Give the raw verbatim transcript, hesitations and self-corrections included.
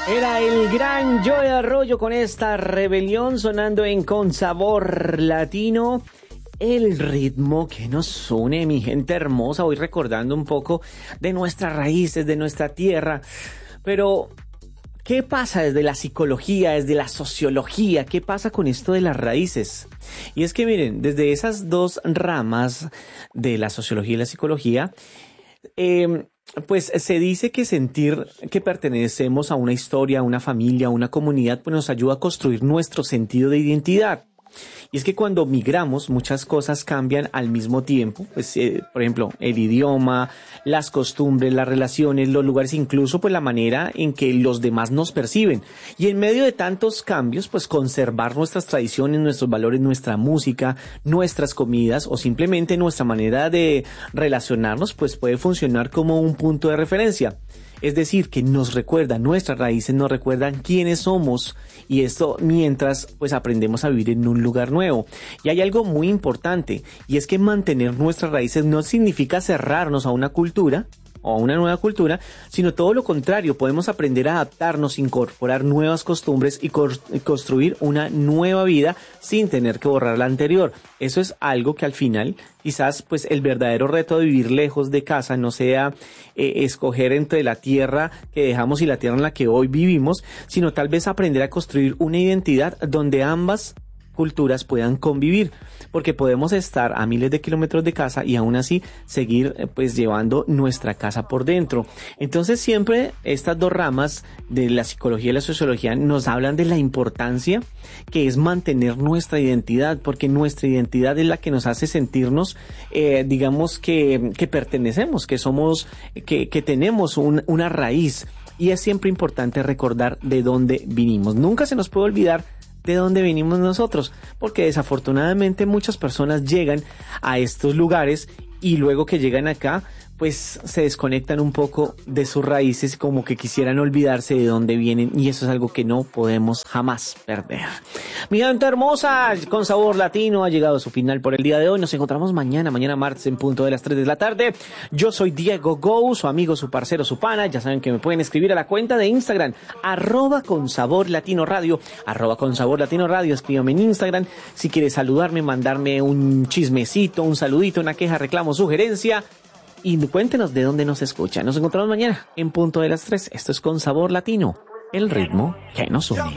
Era el gran Joe Arroyo con esta rebelión sonando en Con Sabor Latino. El ritmo que nos une, mi gente hermosa, hoy recordando un poco de nuestras raíces, de nuestra tierra. Pero, ¿qué pasa desde la psicología, desde la sociología? ¿Qué pasa con esto de las raíces? Y es que miren, desde esas dos ramas de la sociología y la psicología, eh, pues se dice que sentir que pertenecemos a una historia, a una familia, a una comunidad, pues nos ayuda a construir nuestro sentido de identidad. Y es que cuando migramos muchas cosas cambian al mismo tiempo, pues eh, por ejemplo el idioma, las costumbres, las relaciones, los lugares, incluso pues la manera en que los demás nos perciben. Y en medio de tantos cambios, pues conservar nuestras tradiciones, nuestros valores, nuestra música, nuestras comidas o simplemente nuestra manera de relacionarnos, pues puede funcionar como un punto de referencia. Es decir, que nos recuerdan nuestras raíces, nos recuerdan quiénes somos, y esto mientras pues aprendemos a vivir en un lugar nuevo. Y hay algo muy importante, y es que mantener nuestras raíces no significa cerrarnos a una cultura o a una nueva cultura, sino todo lo contrario, podemos aprender a adaptarnos, incorporar nuevas costumbres y, co- y construir una nueva vida sin tener que borrar la anterior. Eso es algo que al final quizás pues el verdadero reto de vivir lejos de casa no sea eh, escoger entre la tierra que dejamos y la tierra en la que hoy vivimos, sino tal vez aprender a construir una identidad donde ambas culturas puedan convivir, porque podemos estar a miles de kilómetros de casa y aún así seguir eh, pues llevando nuestra casa por dentro. Entonces siempre estas dos ramas de la psicología y la sociología nos hablan de la importancia que es mantener nuestra identidad, porque nuestra identidad es la que nos hace sentirnos eh, digamos que, que pertenecemos, que somos, que, que tenemos un, una raíz, y es siempre importante recordar de dónde vinimos. Nunca se nos puede olvidar de dónde venimos nosotros, porque desafortunadamente muchas personas llegan a estos lugares y luego que llegan acá pues se desconectan un poco de sus raíces, como que quisieran olvidarse de dónde vienen, y eso es algo que no podemos jamás perder. Mi gente hermosa, Con Sabor Latino ha llegado a su final por el día de hoy. Nos encontramos mañana, mañana martes en punto de las tres de la tarde. Yo soy Diego Go, su amigo, su parcero, su pana. Ya saben que me pueden escribir a la cuenta de Instagram, arroba Con Sabor Latino Radio, arroba Con Sabor Latino Radio. Escríbame en Instagram si quieres saludarme, mandarme un chismecito, un saludito, una queja, reclamo, sugerencia. Y cuéntenos de dónde nos escuchan. Nos encontramos mañana en punto de las tres. Esto es Con Sabor Latino, el ritmo que nos une.